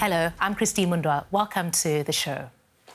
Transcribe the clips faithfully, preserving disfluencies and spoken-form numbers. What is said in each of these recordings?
Hello, I'm Christine Mundwa. Welcome to the show.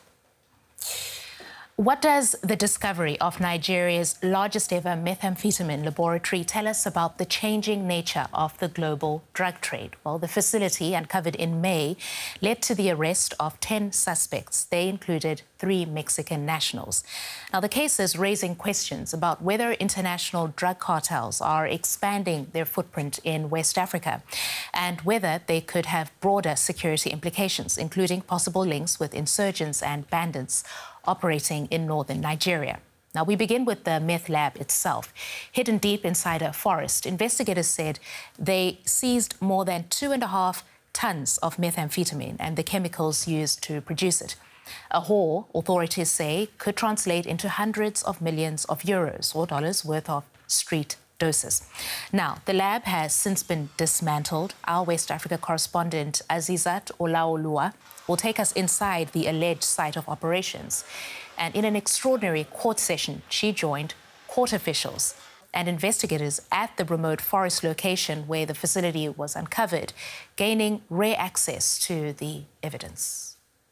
What does the discovery of Nigeria's largest ever methamphetamine laboratory tell us about the changing nature of the global drug trade? Well, the facility, uncovered in May, led to the arrest of ten suspects. They included three Mexican nationals. Now, the case is raising questions about whether international drug cartels are expanding their footprint in West Africa and whether they could have broader security implications, including possible links with insurgents and bandits operating in northern Nigeria. Now, we begin with the meth lab itself. Hidden deep inside a forest, investigators said they seized more than two and a half tons of methamphetamine and the chemicals used to produce it. A haul, authorities say, could translate into hundreds of millions of euros or dollars worth of street doses. Now, the lab has since been dismantled. Our West Africa correspondent, Azizat Olaoluwa, will take us inside the alleged site of operations. And in an extraordinary court session, she joined court officials and investigators at the remote forest location where the facility was uncovered, gaining rare access to the evidence.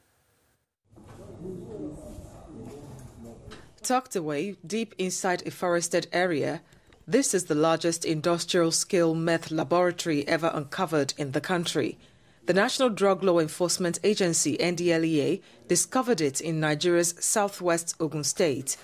Tucked away deep inside a forested area, this is the largest industrial-scale meth laboratory ever uncovered in the country. The National Drug Law Enforcement Agency, N D L E A, discovered it in Nigeria's southwest Ogun State.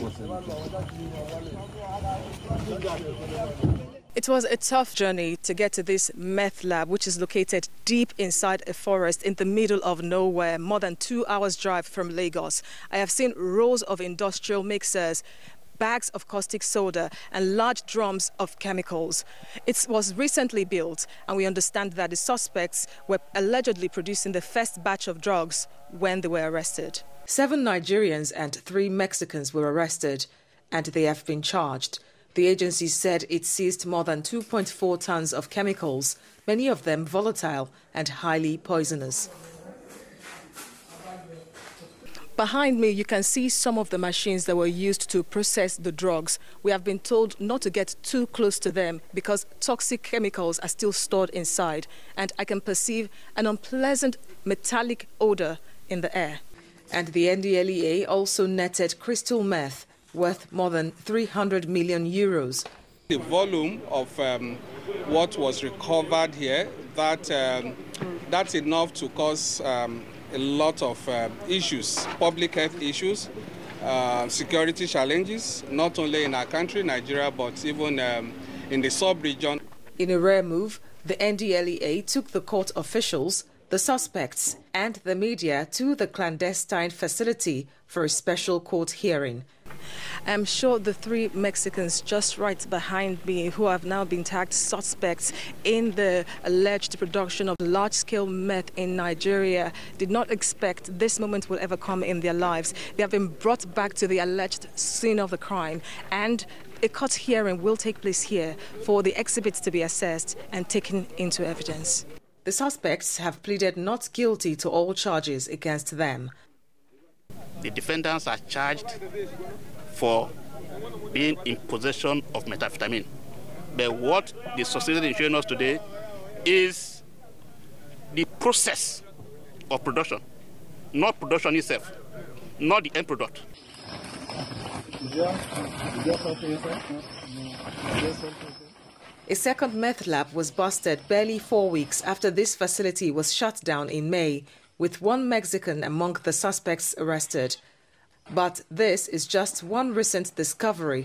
It was a tough journey to get to this meth lab, which is located deep inside a forest in the middle of nowhere, more than two hours' drive from Lagos. I have seen rows of industrial mixers, bags of caustic soda and large drums of chemicals. It was recently built, and we understand that the suspects were allegedly producing the first batch of drugs when they were arrested. Seven Nigerians and three Mexicans were arrested, and they have been charged. The agency said it seized more than two point four tons of chemicals, many of them volatile and highly poisonous. Behind me, you can see some of the machines that were used to process the drugs. We have been told not to get too close to them because toxic chemicals are still stored inside, and I can perceive an unpleasant metallic odor in the air. And the N D L E A also netted crystal meth worth more than three hundred million euros. The volume of um, what was recovered here, that um, that's enough to cause um, a lot of uh, issues, public health issues, uh, security challenges, not only in our country, Nigeria, but even um, in the sub-region. In a rare move, the N D L E A took the court officials, the suspects, and the media to the clandestine facility for a special court hearing. I'm sure the three Mexicans just right behind me, who have now been tagged suspects in the alleged production of large-scale meth in Nigeria, did not expect this moment will ever come in their lives. They have been brought back to the alleged scene of the crime, and a court hearing will take place here for the exhibits to be assessed and taken into evidence. The suspects have pleaded not guilty to all charges against them. The defendants are charged for being in possession of methamphetamine. But what they succeeded in showing us today is the process of production, not production itself, not the end product. A second meth lab was busted barely four weeks after this facility was shut down in May, with one Mexican among the suspects arrested. But this is just one recent discovery.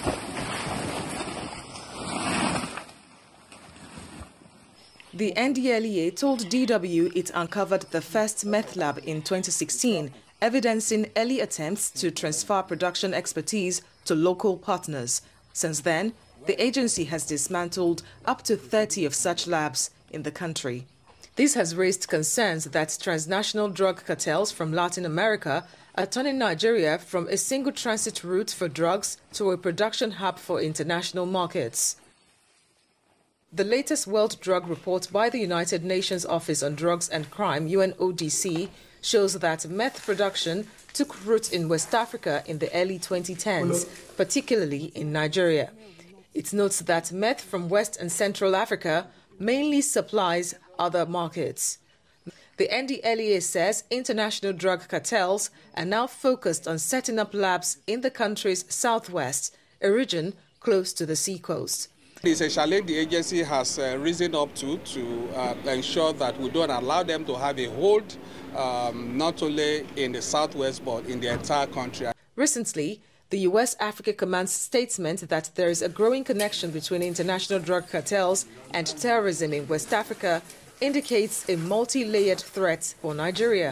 The N D L E A told D W it uncovered the first meth lab in twenty sixteen, evidencing early attempts to transfer production expertise to local partners. Since then, the agency has dismantled up to thirty of such labs in the country. This has raised concerns that transnational drug cartels from Latin America are turning Nigeria from a single transit route for drugs to a production hub for international markets. The latest World Drug Report by the United Nations Office on Drugs and Crime, U N O D C, shows that meth production took root in West Africa in the early twenty tens, particularly in Nigeria. It notes that meth from West and Central Africa mainly supplies other markets. The N D L E A says international drug cartels are now focused on setting up labs in the country's southwest, a region close to the seacoast. It's a challenge the agency has uh, risen up to to uh, ensure that we don't allow them to have a hold, um, not only in the southwest but in the entire country. Recently, the U S Africa Command's statement that there is a growing connection between international drug cartels and terrorism in West Africa indicates a multi-layered threat for Nigeria.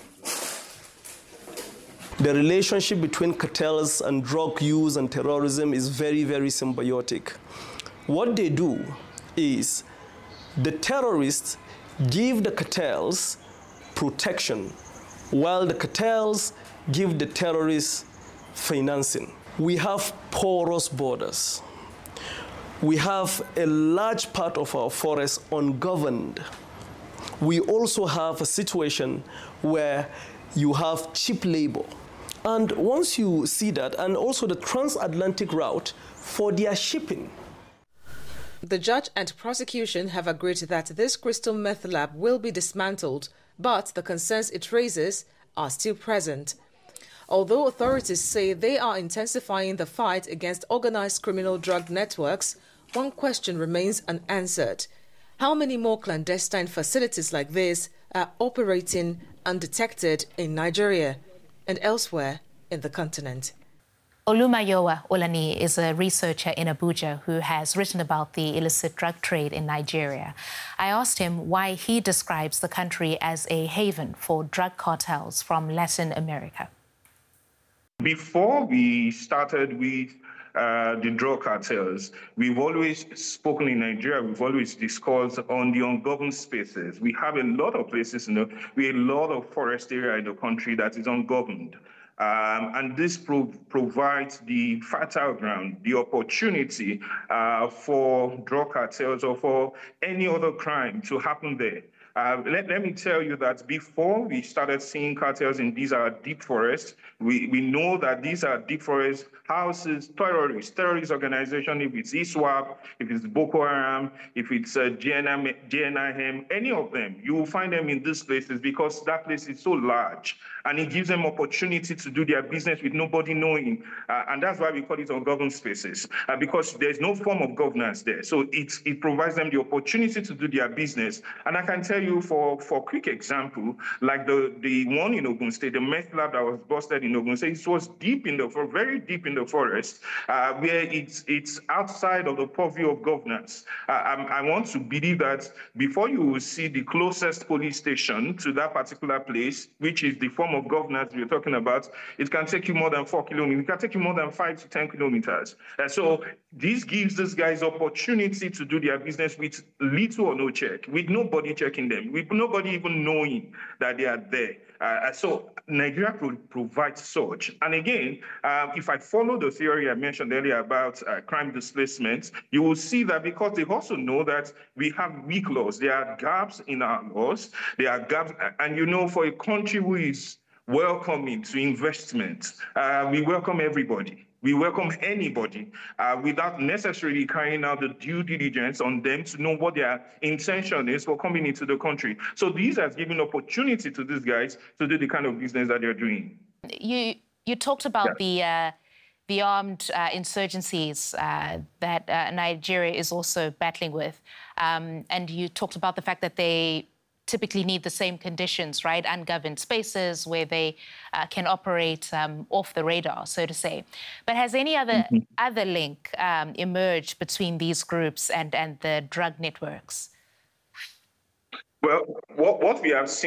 The relationship between cartels and drug use and terrorism is very, very symbiotic. What they do is the terrorists give the cartels protection, while the cartels give the terrorists financing. We have porous borders. We have a large part of our forests ungoverned. We also have a situation where you have cheap labor. And once you see that, and also the transatlantic route for their shipping. The judge and prosecution have agreed that this crystal meth lab will be dismantled, but the concerns it raises are still present. Although authorities say they are intensifying the fight against organized criminal drug networks, one question remains unanswered. How many more clandestine facilities like this are operating undetected in Nigeria and elsewhere in the continent? Olumayowa Olani is a researcher in Abuja who has written about the illicit drug trade in Nigeria. I asked him why he describes the country as a haven for drug cartels from Latin America. Before we started with uh, the drug cartels, we've always spoken in Nigeria, we've always discussed on the ungoverned spaces. We have a lot of places, you know, we have a lot of forest area in the country that is ungoverned. Um, and this pro provides the fertile ground, the opportunity uh, for drug cartels or for any other crime to happen there. Uh, let, let me tell you that before we started seeing cartels in these are deep forests, we, we know that these are deep forest houses, terrorists, terrorist organization, if it's ISWAP, if it's Boko Haram, if it's uh, J N I M, any of them, you will find them in these places because that place is so large and it gives them opportunity to do their business with nobody knowing. Uh, and that's why we call it ungoverned spaces, uh, because there's no form of governance there. So it, it provides them the opportunity to do their business. And I can tell you for, for quick example, like the, the one in Ogun State, the meth lab that was busted in Ogun State, it was deep in the, very deep in the forest, uh, where it's, it's outside of the purview of governance. Uh, I, I want to believe that before you will see the closest police station to that particular place, which is the form of governance we're talking about, it can take you more than four kilometers. It can take you more than five to ten kilometers. Uh, so this gives these guys opportunity to do their business with little or no check, with nobody checking them, with nobody even knowing that they are there. Uh, so Nigeria pro provides such. And again, um, if I follow the theory I mentioned earlier about uh, crime displacement, you will see that because they also know that we have weak laws. There are gaps in our laws. There are gaps. And you know, for a country who is welcoming to investment, uh, we welcome everybody. We welcome anybody uh, without necessarily carrying out the due diligence on them to know what their intention is for coming into the country. So these has given opportunity to these guys to do the kind of business that they're doing. You you talked about yeah. the uh, the armed uh, insurgencies uh, that uh, Nigeria is also battling with, um, and you talked about the fact that they typically need the same conditions, right? Ungoverned spaces where they uh, can operate um, off the radar, so to say. But has any other mm-hmm. other link um, emerged between these groups and, and the drug networks? Well, what, what we have seen